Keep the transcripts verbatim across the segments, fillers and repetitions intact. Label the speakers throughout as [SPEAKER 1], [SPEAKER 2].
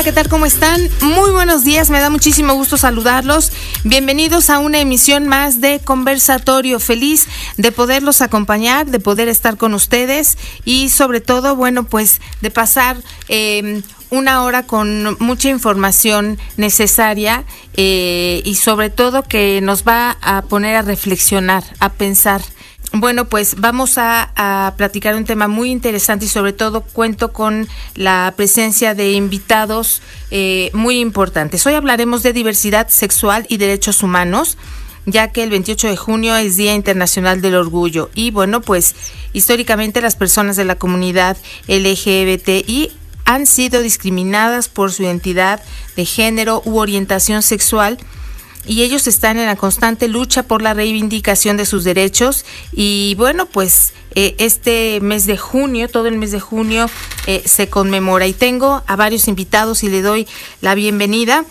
[SPEAKER 1] ¿qué tal? ¿Cómo están? Muy buenos días, me da muchísimo gusto saludarlos. Bienvenidos a una emisión más de Conversatorio. Feliz de poderlos acompañar, de poder estar con ustedes y sobre todo, bueno, pues de pasar eh, una hora con mucha información necesaria eh, y sobre todo que nos va a poner a reflexionar, a pensar. Bueno, pues vamos a, a platicar un tema muy interesante y sobre todo cuento con la presencia de invitados eh, muy importantes. Hoy hablaremos de diversidad sexual y derechos humanos, ya que el veintiocho de junio es Día Internacional del Orgullo y bueno, pues históricamente las personas de la comunidad L G B T I han sido discriminadas por su identidad de género u orientación sexual. Y ellos están en la constante lucha por la reivindicación de sus derechos y bueno, pues eh, este mes de junio, todo el mes de junio eh, se conmemora y tengo a varios invitados y le doy la bienvenida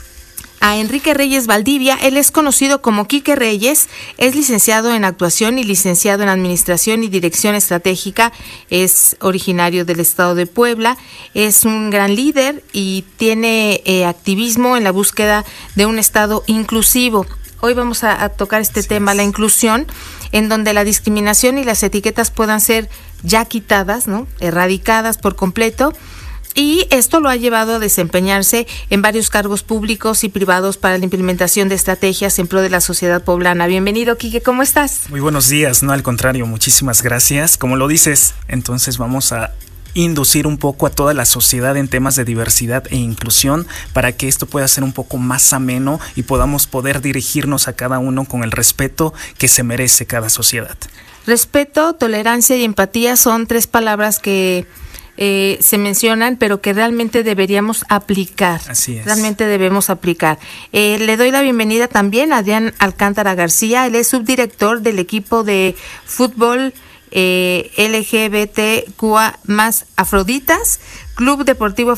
[SPEAKER 1] a Enrique Reyes Valdivia. Él es conocido como Quique Reyes, es licenciado en actuación y licenciado en administración y dirección estratégica, es originario del estado de Puebla, es un gran líder y tiene eh, activismo en la búsqueda de un estado inclusivo. Hoy vamos a, a tocar este sí. tema, la inclusión, en donde la discriminación y las etiquetas puedan ser ya quitadas, ¿no? Erradicadas por completo. Y esto lo ha llevado a desempeñarse en varios cargos públicos y privados para la implementación de estrategias en pro de la sociedad poblana. Bienvenido, Quique, ¿cómo estás?
[SPEAKER 2] Muy buenos días, no al contrario, muchísimas gracias. Como lo dices, entonces vamos a inducir un poco a toda la sociedad en temas de diversidad e inclusión para que esto pueda ser un poco más ameno y podamos poder dirigirnos a cada uno con el respeto que se merece cada sociedad.
[SPEAKER 1] Respeto, tolerancia y empatía son tres palabras que Eh, se mencionan, pero que realmente deberíamos aplicar.
[SPEAKER 2] Así es.
[SPEAKER 1] Realmente debemos aplicar. Eh, le doy la bienvenida también a Adrián Alcántara García. Él es subdirector del equipo de fútbol eh, L G B T Q A más Afroditas, Club Deportivo